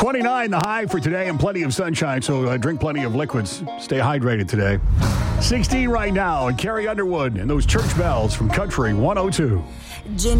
29 the high for today and plenty of sunshine, so drink plenty of liquids. Stay hydrated today. 16 right now, and Carrie Underwood and those church bells from Country 102.